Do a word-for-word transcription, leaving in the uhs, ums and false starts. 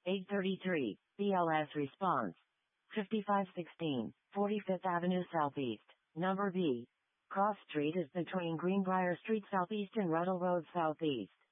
eight thirty-three, B L S response. fifty-five sixteen, forty-fifth Avenue Southeast, number B. Cross Street is between Greenbrier Street Southeast and Ruddle Road Southeast.